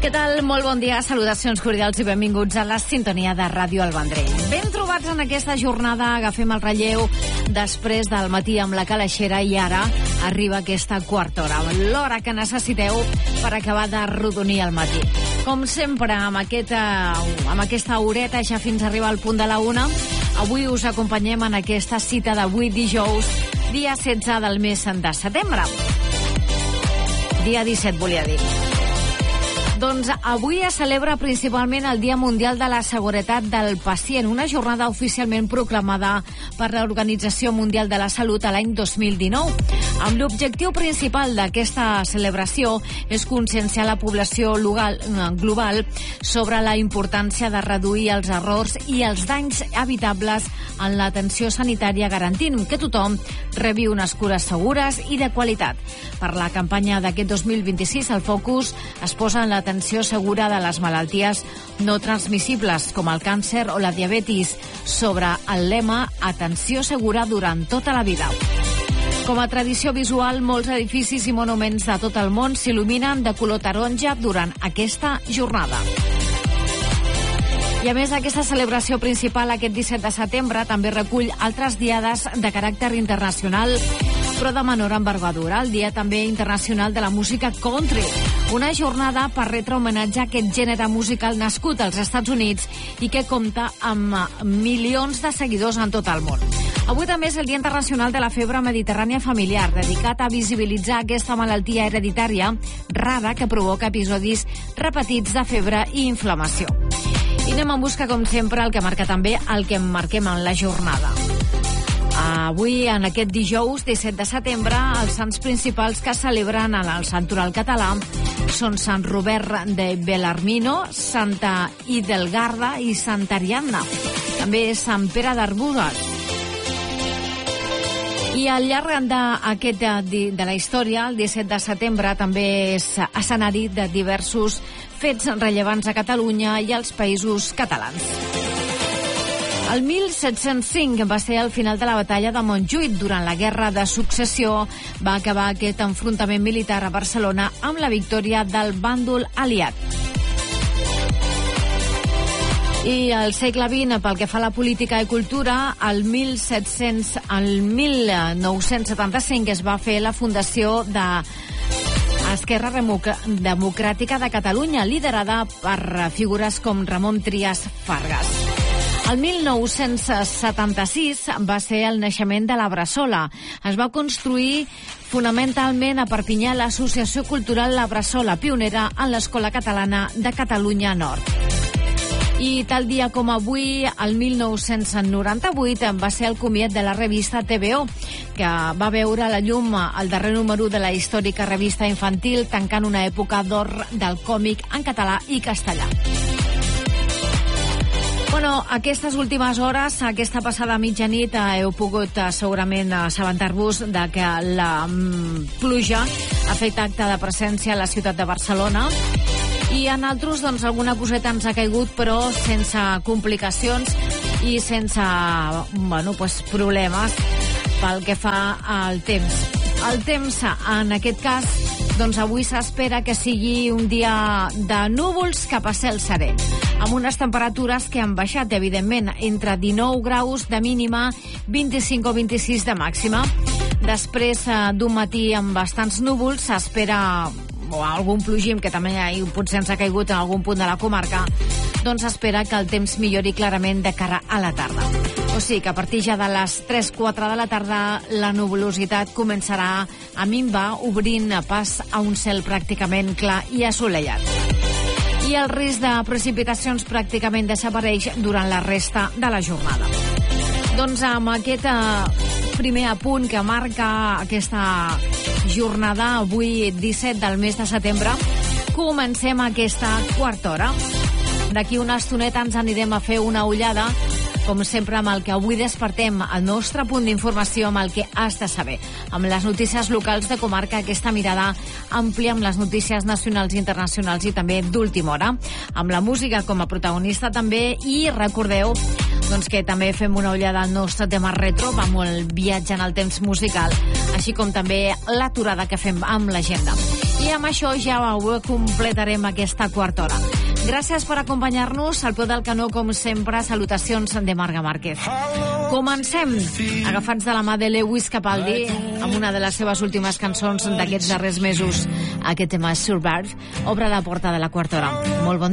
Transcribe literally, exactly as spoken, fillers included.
Què tal? Molt bon dia, salutacions cordials i benvinguts a la sintonia de Ràdio El Vendrell. Ben trobats en aquesta jornada, agafem el relleu després del matí amb la calaixera i ara arriba aquesta quarta hora, l'hora que necessiteu per acabar de rodonir el matí. Com sempre, amb aquesta, amb aquesta horeta ja fins a arribar al punt de la una, avui us acompanyem en aquesta cita d'avui dijous, dia setze del mes de setembre. Dia disset, volia dir. Doncs avui es celebra principalment el Dia Mundial de la Seguretat del Pacient, una jornada oficialment proclamada per l'Organització Mundial de la Salut a l'any dos mil dinou. Amb l'objectiu principal d'aquesta celebració és conscienciar la població local, global sobre la importància de reduir els errors i els danys evitables en l'atenció sanitària, garantint que tothom rebi unes cures segures i de qualitat. Per la campanya d'aquest dos mil vint-i-sis, el focus es posa en l'atenció segura de les malalties no transmissibles, com el càncer o la diabetis, sobre el lema Atenció segura durant tota la vida. Com a tradició visual, molts edificis i monuments de tot el món s'il·luminen de color taronja durant aquesta jornada. I a més, aquesta celebració principal aquest disset de setembre també recull altres diades de caràcter internacional, però de menor envergadura. El Dia també internacional de la música country, una jornada per retre homenatge a aquest gènere musical nascut als Estats Units i que compta amb milions de seguidors en tot el món. Avui també és el Dia Internacional de la Febre Mediterrània Familiar, dedicat a visibilitzar aquesta malaltia hereditària rara que provoca episodis repetits de febre i inflamació. I anem en busca, com sempre, el que marca també el que marquem en la jornada. Avui, en aquest dijous, disset de setembre, els sants principals que celebren en el santoral català són Sant Robert de Belarmino, Santa Idelgarda i Santa Ariadna. També és Sant Pere d'Arbúcies. I al llarg d'aquest de la història, el disset de setembre també és escenari de diversos fets rellevants a Catalunya i als països catalans. El mil set-cents cinc va ser el final de la batalla de Montjuïc. Durant la Guerra de Successió va acabar aquest enfrontament militar a Barcelona amb la victòria del bàndol aliat. I al segle vint, pel que fa a la política i cultura, el mil set-cents, el mil nou-cents setanta-cinc es va fer la fundació de Esquerra Democràtica de Catalunya, liderada per figures com Ramon Trias Fargas. El mil nou-cents setanta-sis va ser el naixement de la Bressola. Es va construir fonamentalment a Perpinyà l'Associació Cultural La Bressola, pionera en l'Escola Catalana de Catalunya Nord. I tal dia com avui, el mil nou-cents noranta-vuit, va ser el comiat de la revista T V O, que va veure la llum al darrer número de la històrica revista infantil, tancant una època d'or del còmic en català i castellà. Bueno, aquestes últimes hores, aquesta passada mitjanit, heu pogut segurament assabentar-vos de que la pluja ha fet acte de presència a la ciutat de Barcelona. I en altres, doncs, alguna coseta ens ha caigut, però sense complicacions i sense, bueno, pues, problemes pel que fa al temps. El temps, en aquest cas, doncs avui s'espera que sigui un dia de núvols cap a cel serè, amb unes temperatures que han baixat, evidentment, entre dinou graus de mínima, vint-i-cinc o vint-i-sis de màxima. Després d'un matí amb bastants núvols, s'espera o algun plogim, que també potser ens ha caigut en algun punt de la comarca, doncs espera que el temps millori clarament de cara a la tarda. O sigui que a partir ja de les tres quatre de la tarda la nuvolositat començarà a minvar, obrint pas a un cel pràcticament clar i assolellat. I el risc de precipitacions pràcticament desapareix durant la resta de la jornada. Doncs amb aquest primer apunt que marca aquesta jornada, avui disset del mes de setembre, comencem aquesta quarta hora. D'aquí una estoneta ens anirem a fer una ullada, com sempre, amb el que avui despertem, el nostre punt d'informació, amb el que has de saber, amb les notícies locals de comarca, aquesta mirada àmplia amb les notícies nacionals i internacionals i també d'última hora, amb la música com a protagonista també. I recordeu doncs que també fem una ullada al nostre tema retro, va molt viatge en el temps musical, així com també l'aturada que fem amb l'agenda. I amb això ja ho completarem aquesta quarta hora. Gràcies per acompanyar-nos al peu del canó, com sempre. Salutacions de Marga Márquez. Comencem, agafats de la mà de Lewis Capaldi, amb una de les seves últimes cançons d'aquests darrers mesos. Aquest tema, Survive, obre la porta de la quarta hora. Molt bon